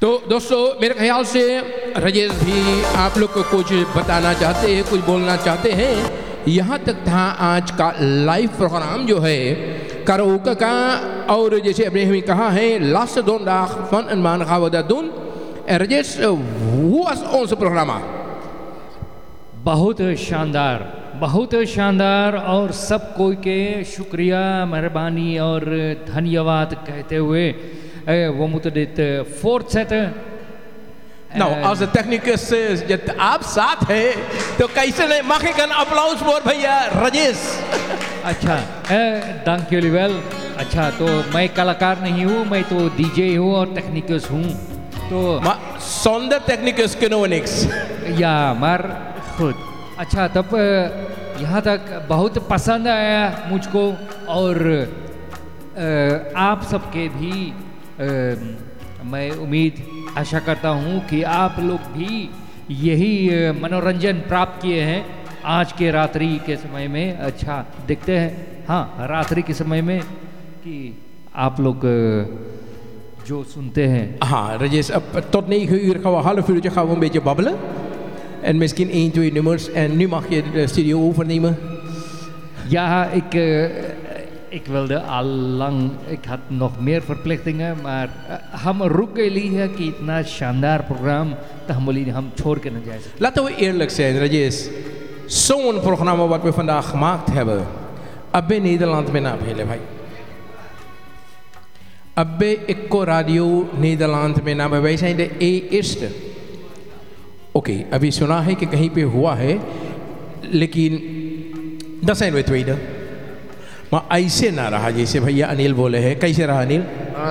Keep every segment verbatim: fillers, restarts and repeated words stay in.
तो दोस्तों मेरे ख्याल से राजेश भी आप लोग को कुछ बताना चाहते हैं, कुछ बोलना चाहते हैं। यहाँ तक था आज का लाइव प्रोग्राम जो है कराओके का, और जैसे अभी हमें कहा है last donderdag van een maand gaan we dat doen। Rajesh, hoe was ons programma? बहुत शानदार, बहुत शानदार, और सब कोई के शुक्रिया, मेहरबानी और धन्यवाद कहते हुए we moeten dit uh, voortzetten. Nou, als de technicus uh, आप साथ है तो कैसे नहीं, mag ik een applaus voor भैया राजेश? अच्छा, dank jullie wel। अच्छा, तो मैं कलाकार नहीं हूँ, मैं तो डीजे हूँ और टेक्निकस हूँ। तो maar zonder technicus kunnen we niks। या मार खुद। अच्छा, तब यहाँ तक बहुत पसंद आया मुझको, और आप सबके भी आ, मैं उम्मीद आशा करता हूँ कि आप लोग भी यही मनोरंजन प्राप्त किए हैं आज के रात्रि के समय में। अच्छा देखते हैं, हाँ, रात्रि के समय में कि आप लोग जो सुनते हैं। हाँ Rajesh, tot negen uur gaan we een half uurtje gaan we een beetje babbelen. En misschien één, twee nummers. En nu mag je de studio overnemen. Ja, ik, uh, ik wilde al lang, ik had nog meer verplichtingen, maar uh, हम रुक गए लिए कि इतना शानदार programme तो हम बोली हम छोड़ के न जा सकते। Laten we eerlijk zijn, Rajesh. Zo'n programma wat we vandaag gemaakt hebben. Abbe Nederland में ना भेले भाई। Abbe Echo Radio Nederland में ना, wij zijn de eerste। Oké, okay, अभी सुना है कि कहीं पे हुआ है, लेकिन dat zijn we tweede। Maar ऐसे ना रहा जैसे भैया अनिल बोले हैं। कैसे रहा अनिल?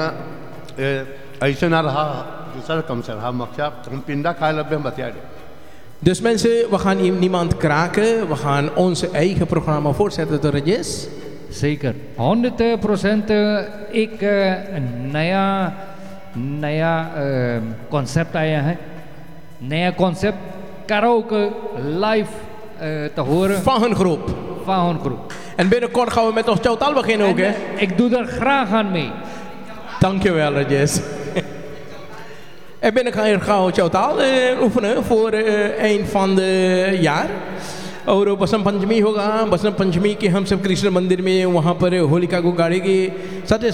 ऐसे ना रहा, दूसरा कम से रहा मक्सद हम पिंडा खाए लब्बे बतिया दे। Dus mensen, we gaan niemand kraken. We gaan onze eigen programma voortzetten door Rajesh। zeker, honderd procent एक नया नया कॉन्सेप्ट आया है, नया concept karaoke live te horen van hun groep। van hun groep। En binnenkort gaan we met ons Chautal beginnen ook, hè? Ik doe er graag aan mee। Dankjewel, Rajesh। En binnenkort gaan we Chautal uh, oefenen voor uh, eind van de jaar। और बसंत पंचमी होगा। बसंत पंचमी के हम सब कृष्ण मंदिर में वहाँ पर होलिका को गाड़ेंगे। साथ